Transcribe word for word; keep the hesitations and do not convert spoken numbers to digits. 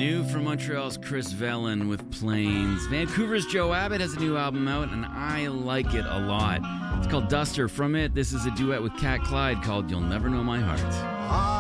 New from Montreal's Chris Vellon with Planes. Vancouver's Joe Abbott has a new album out, and I like it a lot. It's called Duster. From it, this is a duet with Cat Clyde called You'll Never Know My Heart.